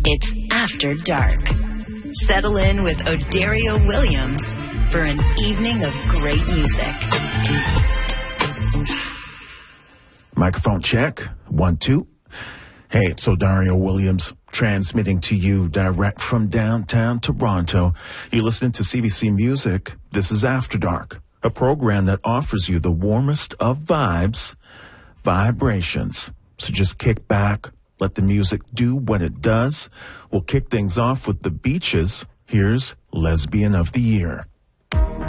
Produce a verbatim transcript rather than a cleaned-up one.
It's After Dark. Settle in with Odario Williams for an evening of great music. Microphone check. One, two. Hey, it's Odario Williams transmitting to you direct from downtown Toronto. You're listening to C B C Music. This is After Dark, a program that offers you the warmest of vibes, vibrations. So just kick back, let the music do what it does. We'll kick things off with the Beaches. Here's Lesbian of the Year.